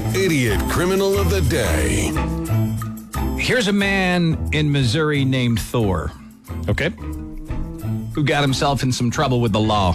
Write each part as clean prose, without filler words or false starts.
the Idiot Criminal of the Day. Here's a man in Missouri named Thor. Okay. Who got himself in some trouble with the law.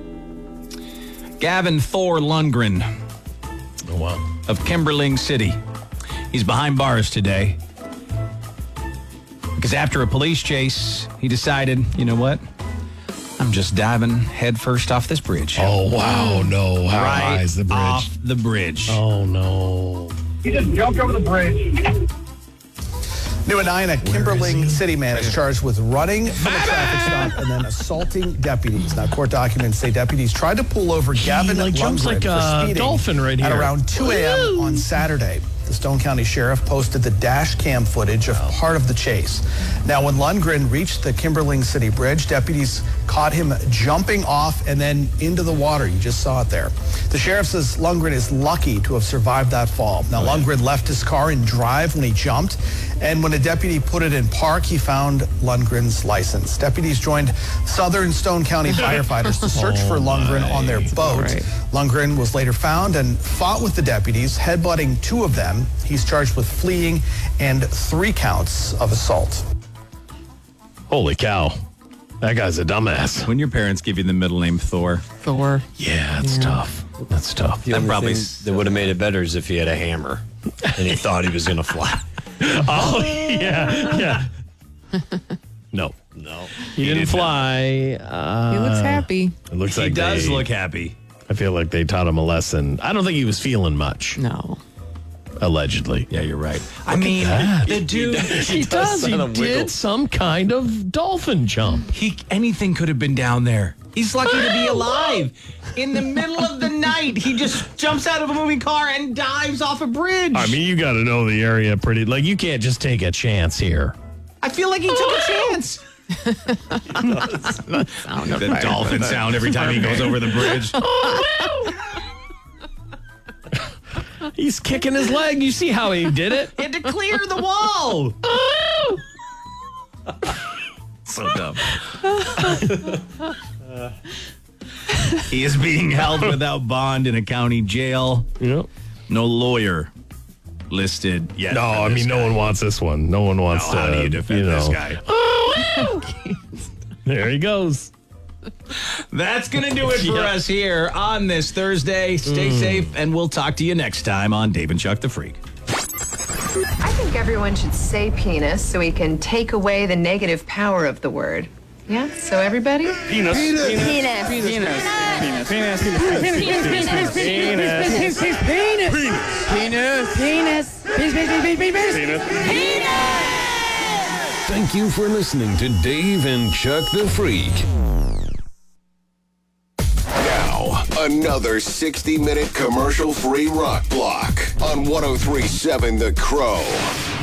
Gavin Thor Lundgren. Oh, wow. Of Kimberling City. He's behind bars today. Because after a police chase, he decided, you know what? I'm just diving headfirst off this bridge. Oh, wow. No. How right high is the bridge? Off the bridge. Oh, no. He just jumped over the bridge. New at 9, a Kimberling City man is charged with running from a traffic stop and then assaulting deputies. Now, court documents say deputies tried to pull over Gavin jumps Lundgren like for a speeding dolphin right here. at around 2 a.m. on Saturday. The Stone County Sheriff posted the dash cam footage of part of the chase. Now, when Lundgren reached the Kimberling City Bridge, deputies caught him jumping off and then into the water. You just saw it there. The sheriff says Lundgren is lucky to have survived that fall. Now, Lundgren left his car in drive when he jumped, and when a deputy put it in park, he found Lundgren's license. Deputies joined Southern Stone County firefighters to search for Lundgren on their boat. Right. Lundgren was later found and fought with the deputies, headbutting 2 of them. He's charged with fleeing and 3 counts of assault. Holy cow. That guy's a dumbass. When your parents give you the middle name Thor. Thor. Yeah, it's tough. That's tough. The only thing that would have made it better is if he had a hammer and he thought he was going to fly. Oh, yeah. No. He didn't fly. He looks happy. It looks He like does look happy. I feel like they taught him a lesson. I don't think he was feeling much. No. Allegedly. Yeah, you're right. I mean, the dude, He did some kind of dolphin jump. Anything could have been down there. He's lucky to be alive. In the middle of the night, he just jumps out of a moving car and dives off a bridge. I mean, you got to know the area pretty. Like, you can't just take a chance here. I feel like he took a chance. The dolphin sound every time he goes over the bridge. He's kicking his leg. You see how he did it? He had to clear the wall. So dumb. He is being held without bond in a county jail. Yep. No lawyer listed yet. No, I mean, no one wants this one. No one wants to. How do you defend this guy? There he goes. That's going to do it for us here on this Thursday. Stay safe, and we'll talk to you next time on Dave and Chuck the Freak. I think everyone should say penis so we can take away the negative power of the word. Yeah? So everybody? Penis. Penis. Penis. Penis. Penis. Penis. Penis. Penis. Thank you for listening to Dave and Chuck the Freak. Now, another 60-minute commercial-free rock block on 103.7 The Crow.